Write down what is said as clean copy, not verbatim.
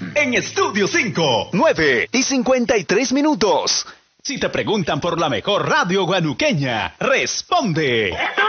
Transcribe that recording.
En Estudio 5. 9:53. Si te preguntan por la mejor radio guanuqueña, responde.